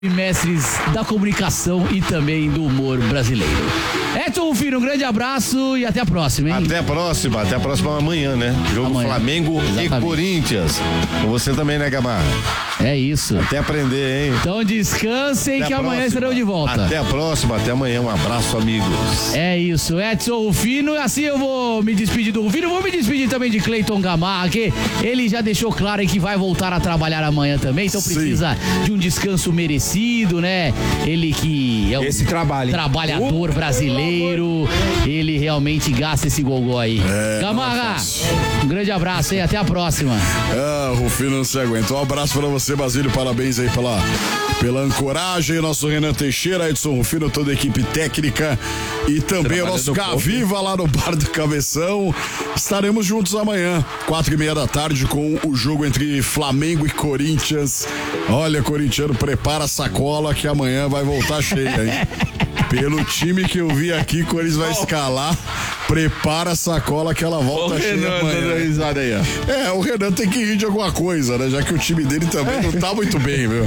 mestres da comunicação e também do humor brasileiro. Edson Rufino, um grande abraço e até a próxima, hein? Até a próxima amanhã, né? Jogo amanhã. Flamengo e Corinthians. Com você também, né, Gamarra? É isso. Até aprender, hein? Então descansem que amanhã estarão de volta. Até a próxima, até amanhã. Um abraço, amigos. É isso, Edson Rufino. Assim eu vou me despedir do Rufino. Vou me despedir também de Cleiton Gamarra, que ele já deixou claro que vai voltar a trabalhar amanhã também. Então precisa de um descanso merecido, né? Ele que é um trabalhador brasileiro. Ele realmente gasta esse gogó aí. Gamarra, um grande abraço e até a próxima. Rufino não se aguenta. Um abraço pra você, Basílio. Parabéns aí pela ancoragem. Nosso Renan Teixeira, Edson Rufino, toda a equipe técnica e também o nosso Gaviva lá no Bar do Cabeção. Estaremos juntos amanhã, 4:30 da tarde, com o jogo entre Flamengo e Corinthians. Olha, corintiano, prepara a sacola que amanhã vai voltar cheia, hein? Pelo time que eu vi aqui, Corinthians vai escalar. Prepara a sacola que ela volta cheia amanhã. O Renan tem que rir de alguma coisa, né? Já que o time dele também não tá muito bem, viu?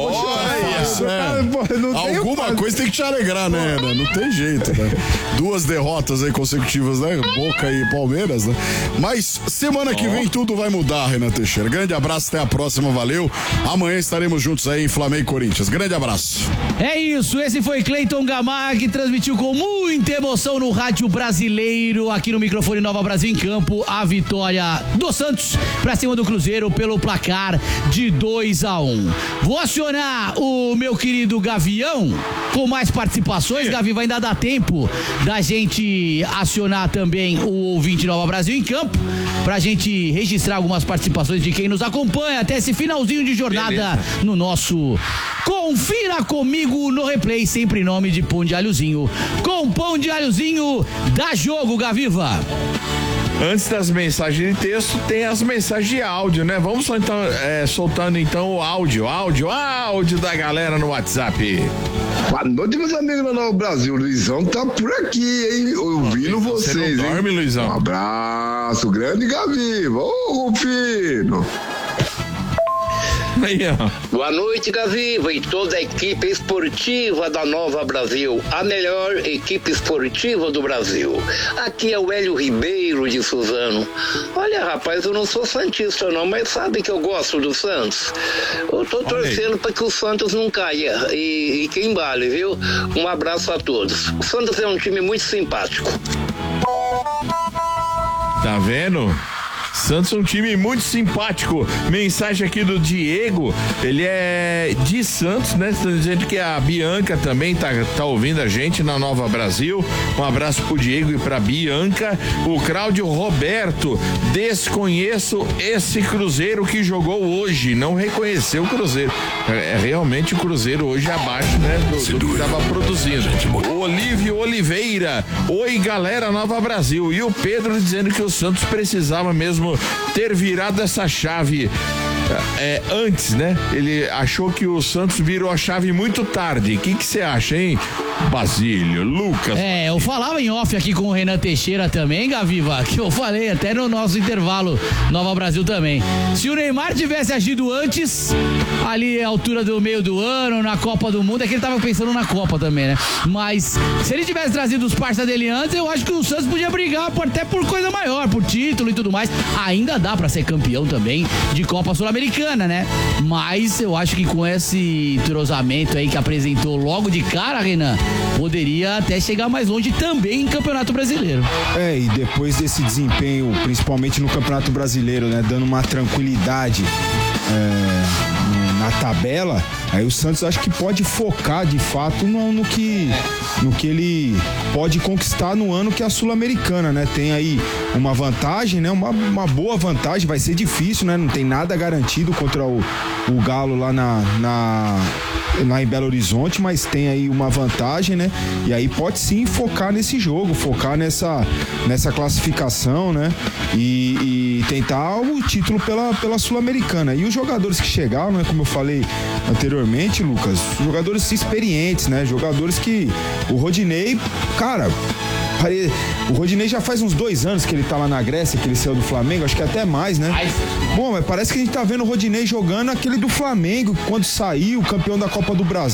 Alguma coisa tem que te alegrar, né, Renan? Não tem jeito, né? 2 derrotas aí consecutivas, né? Boca e Palmeiras, né? Mas semana que vem tudo vai mudar, Renan Teixeira. Grande abraço, até a próxima, valeu. Amanhã estaremos juntos aí em Flamengo e Corinthians. Grande abraço. É isso, esse foi Cleiton Gamarra, que transmitiu com muita emoção no Rádio Brasileiro, aqui no microfone Nova Brasil em Campo, a vitória do Santos pra cima do Cruzeiro pelo placar de 2-1. Vou acionar o meu querido Gavião com mais participações. Gavião, ainda dá tempo da gente acionar também o ouvinte Nova Brasil em Campo, pra gente registrar algumas participações de quem nos acompanha até esse finalzinho de jornada no nosso Confira Comigo no Replay, sempre em nome de Pão de Alhozinho. Com Pão de Alhozinho, dá jogo, Gaviva. Antes das mensagens de texto, tem as mensagens de áudio, né? Vamos só então, soltando então o áudio da galera no WhatsApp. Boa noite, meus amigos do Nova Brasil. Luizão tá por aqui, hein? Ouvindo vocês, não dorme, hein? Luizão. Um abraço, grande Gaviva. Ô, Rufino. Aí, ó. Boa noite, Gaviva e toda a equipe esportiva da Nova Brasil, a melhor equipe esportiva do Brasil. Aqui é o Hélio Ribeiro de Suzano. Olha, rapaz, eu não sou santista não, mas sabe que eu gosto do Santos. Eu tô torcendo para que o Santos não caia e que embale, viu? Um abraço a todos. O Santos é um time muito simpático. Tá vendo? Santos é um time muito simpático. Mensagem aqui do Diego, ele é de Santos, né? Tá dizendo que a Bianca também tá ouvindo a gente na Nova Brasil. Um abraço pro Diego e pra Bianca. O Cláudio Roberto, desconheço esse Cruzeiro que jogou hoje, não reconheceu o Cruzeiro. É realmente o Cruzeiro hoje abaixo, né? Do que tava produzindo. O Olívio Oliveira, oi galera Nova Brasil. E o Pedro dizendo que o Santos precisava mesmo ter virado essa chave antes, né? Ele achou que o Santos virou a chave muito tarde. O que você acha, hein? Basílio, Lucas. Eu falava em off aqui com o Renan Teixeira também, Gaviva, que eu falei até no nosso intervalo Nova Brasil também. Se o Neymar tivesse agido antes, ali à altura do meio do ano, na Copa do Mundo, é que ele tava pensando na Copa também, né? Mas se ele tivesse trazido os parceiros dele antes, eu acho que o Santos podia brigar até por coisa maior, por título e tudo mais. Ainda dá pra ser campeão também de Copa Sul-Americana, né? Mas eu acho que com esse entrosamento aí que apresentou logo de cara, Renan, poderia até chegar mais longe também em Campeonato Brasileiro. E depois desse desempenho, principalmente no Campeonato Brasileiro, né, dando uma tranquilidade na tabela, aí o Santos acho que pode focar de fato no que ele pode conquistar no ano, que é a Sul-Americana, né? Tem aí uma vantagem, né? Uma boa vantagem, vai ser difícil, né? Não tem nada garantido contra o Galo lá lá em Belo Horizonte, mas tem aí uma vantagem, né? E aí pode sim focar nesse jogo, focar nessa classificação, né? E tentar o título pela Sul-Americana. E os jogadores que chegaram, né? Como eu falei anteriormente, Lucas, jogadores experientes, né? Jogadores que o Rodinei, cara, O Rodinei já faz uns 2 anos que ele tá lá na Grécia, que ele saiu do Flamengo, acho que até mais, né? Bom, mas parece que a gente tá vendo o Rodinei jogando aquele do Flamengo, quando saiu, campeão da Copa do Brasil.